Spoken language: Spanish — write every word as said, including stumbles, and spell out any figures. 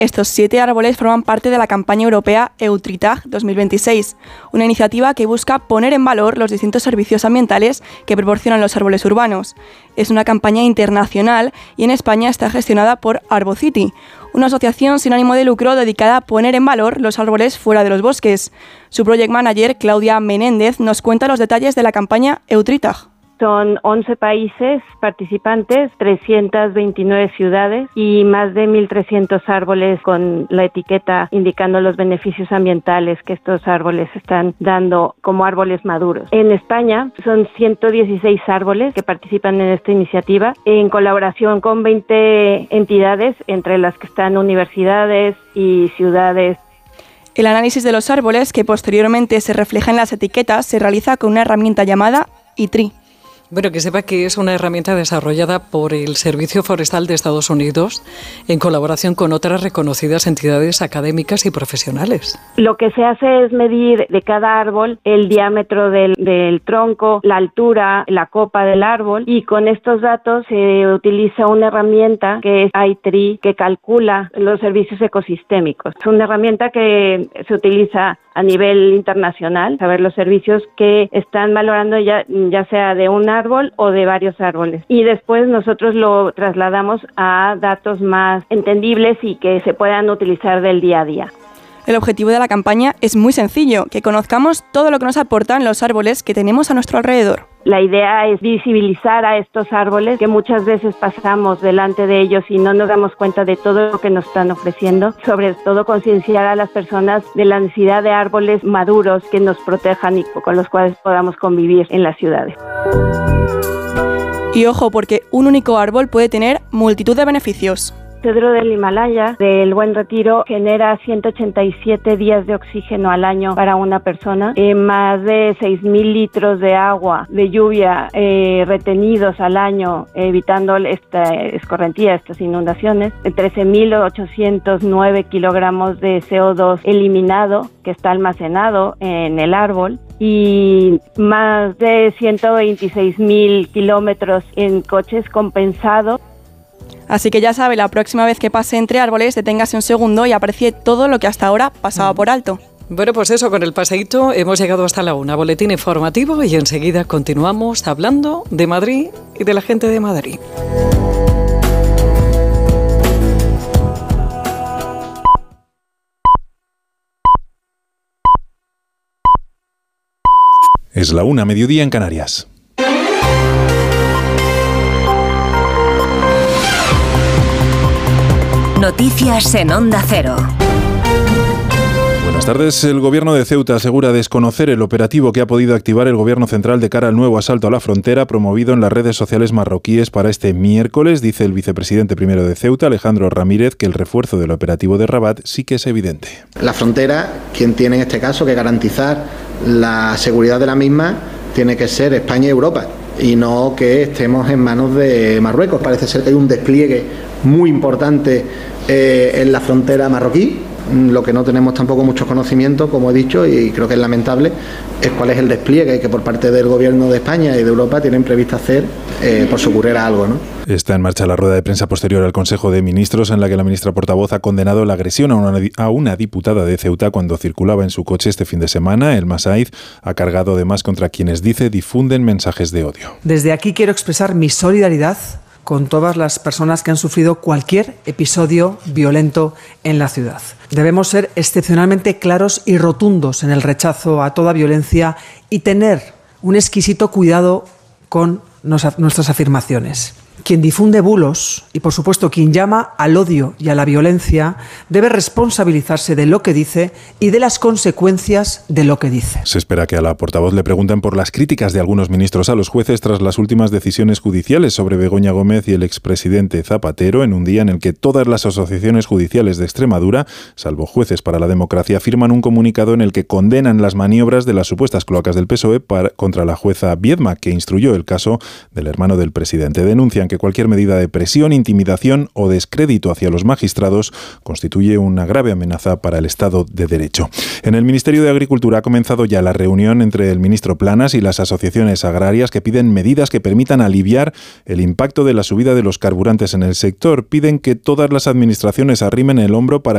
Estos siete árboles forman parte de la campaña europea EutriTag dos mil veintiséis, una iniciativa que busca poner en valor los distintos servicios ambientales que proporcionan los árboles urbanos. Es una campaña internacional y en España está gestionada por Arbocity, una asociación sin ánimo de lucro dedicada a poner en valor los árboles fuera de los bosques. Su project manager, Claudia Menéndez, nos cuenta los detalles de la campaña EutriTag. Son once países participantes, trescientas veintinueve ciudades y más de mil trescientos árboles con la etiqueta indicando los beneficios ambientales que estos árboles están dando como árboles maduros. En España son ciento dieciséis árboles que participan en esta iniciativa en colaboración con veinte entidades, entre las que están universidades y ciudades. El análisis de los árboles, que posteriormente se refleja en las etiquetas, se realiza con una herramienta llamada I T R I. Bueno, que sepa que es una herramienta desarrollada por el Servicio Forestal de Estados Unidos en colaboración con otras reconocidas entidades académicas y profesionales. Lo que se hace es medir de cada árbol el diámetro del, del tronco, la altura, la copa del árbol, y con estos datos se utiliza una herramienta que es I T R I, que calcula los servicios ecosistémicos. Es una herramienta que se utiliza a nivel internacional, saber los servicios que están valorando ya, ya sea de un árbol o de varios árboles. Y después nosotros lo trasladamos a datos más entendibles y que se puedan utilizar del día a día. El objetivo de la campaña es muy sencillo, que conozcamos todo lo que nos aportan los árboles que tenemos a nuestro alrededor. La idea es visibilizar a estos árboles, que muchas veces pasamos delante de ellos y no nos damos cuenta de todo lo que nos están ofreciendo. Sobre todo concienciar a las personas de la necesidad de árboles maduros que nos protejan y con los cuales podamos convivir en las ciudades. Y ojo, porque un único árbol puede tener multitud de beneficios. El cedro del Himalaya, del Buen Retiro, genera ciento ochenta y siete días de oxígeno al año para una persona, eh, más de seis mil litros de agua, de lluvia eh, retenidos al año, evitando esta escorrentía, estas inundaciones, trece mil ochocientos nueve kilogramos de C O dos eliminado, que está almacenado en el árbol, y más de ciento veintiséis mil kilómetros en coches compensados. Así que ya sabe, la próxima vez que pase entre árboles, deténgase un segundo y aprecie todo lo que hasta ahora pasaba por alto. Bueno, pues eso, con el paseíto hemos llegado hasta la una. Boletín informativo y enseguida continuamos hablando de Madrid y de la gente de Madrid. Es la una, mediodía en Canarias. Noticias en Onda Cero. Buenas tardes. El gobierno de Ceuta asegura desconocer el operativo que ha podido activar el gobierno central de cara al nuevo asalto a la frontera promovido en las redes sociales marroquíes para este miércoles. Dice el vicepresidente primero de Ceuta, Alejandro Ramírez, que el refuerzo del operativo de Rabat sí que es evidente. La frontera, quien tiene en este caso que garantizar la seguridad de la misma, tiene que ser España y Europa, y no que estemos en manos de Marruecos. Parece ser que hay un despliegue muy importante eh, en la frontera marroquí. Lo que no tenemos tampoco mucho conocimiento, como he dicho, y creo que es lamentable, es cuál es el despliegue que por parte del gobierno de España y de Europa tienen previsto hacer eh, por si ocurriera algo, ¿no? Está en marcha la rueda de prensa posterior al Consejo de Ministros, en la que la ministra portavoz ha condenado la agresión a una, a una diputada de Ceuta cuando circulaba en su coche este fin de semana. El Masaiz ha cargado además contra quienes, dice, difunden mensajes de odio. Desde aquí quiero expresar mi solidaridad con todas las personas que han sufrido cualquier episodio violento en la ciudad. Debemos ser excepcionalmente claros y rotundos en el rechazo a toda violencia y tener un exquisito cuidado con nuestras afirmaciones. Quien difunde bulos y, por supuesto, quien llama al odio y a la violencia debe responsabilizarse de lo que dice y de las consecuencias de lo que dice. Se espera que a la portavoz le pregunten por las críticas de algunos ministros a los jueces tras las últimas decisiones judiciales sobre Begoña Gómez y el expresidente Zapatero, en un día en el que todas las asociaciones judiciales de Extremadura, salvo Jueces para la Democracia, firman un comunicado en el que condenan las maniobras de las supuestas cloacas del P S O E para, contra la jueza Viedma, que instruyó el caso del hermano del presidente. Denuncian que cualquier medida de presión, intimidación o descrédito hacia los magistrados constituye una grave amenaza para el Estado de Derecho. En el Ministerio de Agricultura ha comenzado ya la reunión entre el ministro Planas y las asociaciones agrarias que piden medidas que permitan aliviar el impacto de la subida de los carburantes en el sector. Piden que todas las administraciones arrimen el hombro para